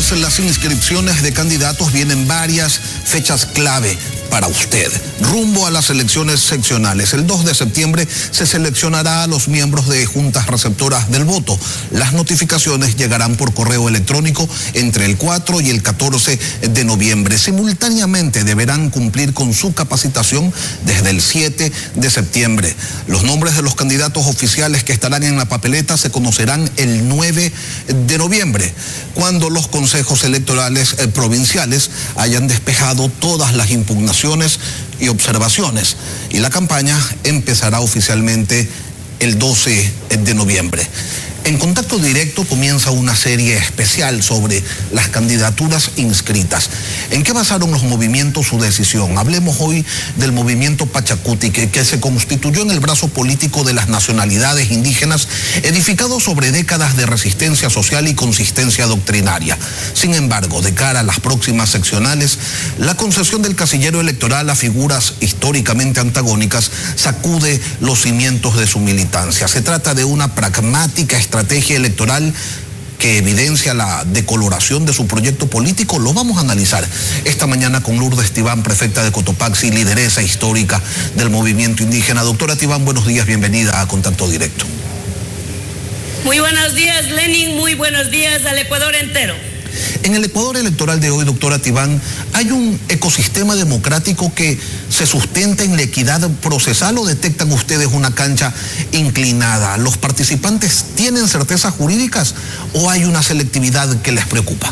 abiertas las inscripciones de candidatos, vienen varias fechas clave para usted. Rumbo a las elecciones seccionales. El 2 de septiembre se seleccionará a los miembros de juntas receptoras del voto. Las notificaciones llegarán por correo electrónico entre el 4 y el 14 de noviembre. Simultáneamente deberán cumplir con su capacitación desde el 7 de septiembre. Los nombres de los candidatos oficiales que estarán en la papeleta se conocerán el 9 de noviembre, cuando los consejos electorales provinciales hayan despejado todas las impugnaciones y observaciones, y la campaña empezará oficialmente el 12 de noviembre. En Contacto Directo comienza una serie especial sobre las candidaturas inscritas. ¿En qué basaron los movimientos su decisión? Hablemos hoy del movimiento Pachacuti, que se constituyó en el brazo político de las nacionalidades indígenas, edificado sobre décadas de resistencia social y consistencia doctrinaria. Sin embargo, de cara a las próximas seccionales, la concesión del casillero electoral a figuras históricamente antagónicas sacude los cimientos de su militancia. Se trata de una pragmática estrategia electoral que evidencia la decoloración de su proyecto político. Lo vamos a analizar esta mañana con Lourdes Tibán, prefecta de Cotopaxi, lideresa histórica del movimiento indígena. Doctora Tibán, buenos días, bienvenida a Contacto Directo. Muy buenos días, Lenin, muy buenos días al Ecuador entero. En el Ecuador electoral de hoy, doctora Tibán, ¿hay un ecosistema democrático que se sustenta en la equidad procesal o detectan ustedes una cancha inclinada? ¿Los participantes tienen certezas jurídicas o hay una selectividad que les preocupa?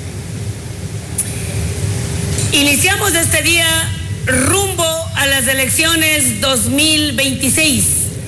Iniciamos este día rumbo a las elecciones 2026,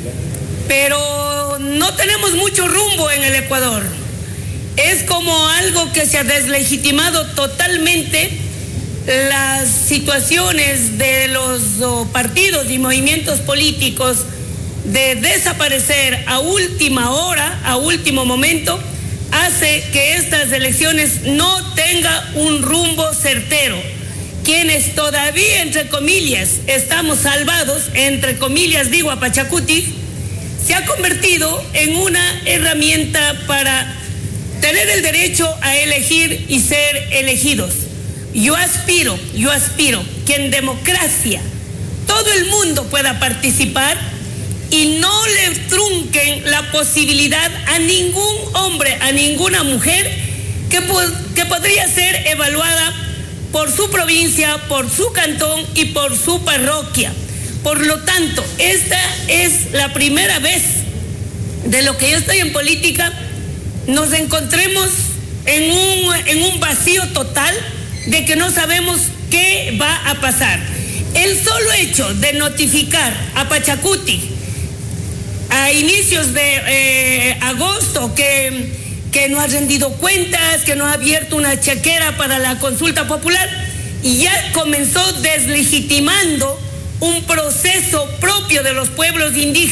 pero no tenemos mucho rumbo en el Ecuador. Es como algo que se ha deslegitimado totalmente las situaciones de los partidos y movimientos políticos de desaparecer a última hora, a último momento, hace que estas elecciones no tengan un rumbo certero. Quienes todavía, entre comillas, estamos salvados, entre comillas digo a Pachacuti, se ha convertido en una herramienta para tener el derecho a elegir y ser elegidos. Yo aspiro que en democracia todo el mundo pueda participar y no le trunquen la posibilidad a ningún hombre, a ninguna mujer que podría ser evaluada por su provincia, por su cantón y por su parroquia. Por lo tanto, esta es la primera vez de lo que yo estoy en política nos encontremos en un vacío total de que no sabemos qué va a pasar. El solo hecho de notificar a Pachacuti a inicios de agosto que no ha rendido cuentas, que no ha abierto una chequera para la consulta popular, y ya comenzó deslegitimando un proceso propio de los pueblos indígenas.